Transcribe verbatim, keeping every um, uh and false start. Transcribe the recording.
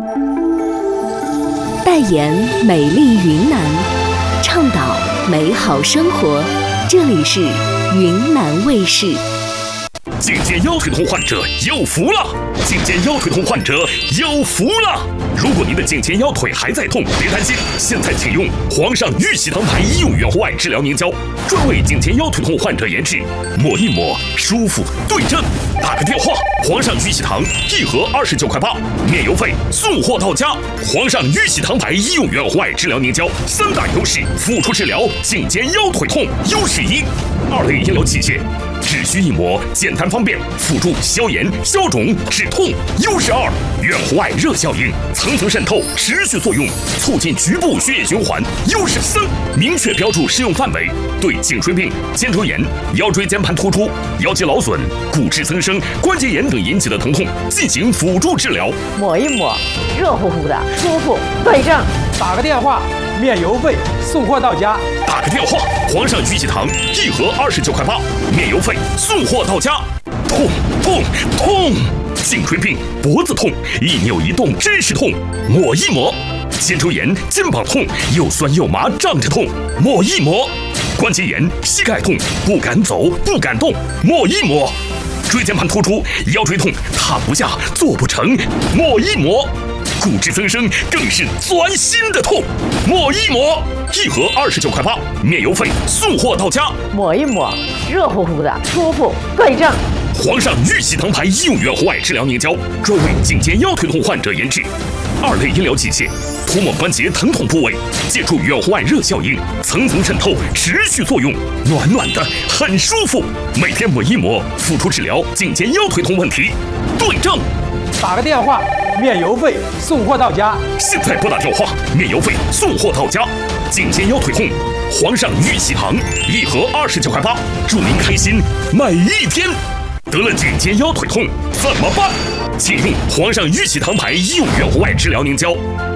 代言美丽云南，倡导美好生活。这里是云南卫视。 颈肩腰腿痛患者有福了！颈肩腰腿痛患者有福了！如果您的颈肩腰腿还在痛，别担心，现在请用皇上玉玺堂牌医用原户外治疗凝胶，专为颈肩腰腿痛患者研制，抹一抹舒服对症。打个电话，皇上玉玺堂一盒二十九块八，免邮费，送货到家。皇上玉玺堂牌医用原户外治疗凝胶三大优势，辅助治疗颈肩腰腿痛。优势一，二类医疗器械。只需一抹，简单方便，辅助消炎、消肿、止痛。优势二，远红外热效应，层层渗透，持续作用，促进局部血液循环。优势三，明确标注适用范围，对颈椎病、肩周炎、腰椎间盘突出、腰肌劳损、骨质增生、关节炎等引起的疼痛进行辅助治疗。 抹一抹，热乎乎的，舒服对症。 打个电话，免邮费，送货到家。 打个电话，皇上玉玺堂一盒二十九块八，免邮费，送货到家。痛痛痛！颈椎病、脖子痛，一扭一动真是痛，抹一抹。肩周炎、肩膀痛，又酸又麻胀着痛，抹一抹。关节炎、膝盖痛，不敢走不敢动，抹一抹。椎间盘突出、腰椎痛，躺不下坐不成，抹一抹。骨质增生更是钻心的痛，抹一抹，一盒二十九块八，免邮费，送货到家。 抹一抹，热乎乎的，舒服对症。 皇上玉玺堂牌医用原户外治疗凝胶，专为颈肩腰腿痛患者研制，二类医疗器械，涂抹关节疼痛部位，借助远户外热效应，层层渗透，持续作用，暖暖的，很舒服。每天抹一抹，辅助治疗颈肩腰腿痛问题，对症。 打个电话，免邮费，送货到家。 现在拨打电话，免邮费，送货到家。颈肩腰腿痛，皇上玉玺堂一盒二十九块八，祝您开心每一天。得了颈肩腰腿痛怎么办？请用皇上玉玺堂牌医用原户外治疗凝胶。